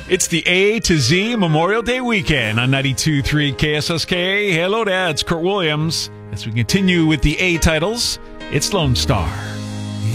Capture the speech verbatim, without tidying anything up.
It's the A to Z Memorial Day weekend on ninety-two point three K S S K. Hello, Dad. It's Kurt Williams. As we continue with the A titles, it's Lone Star.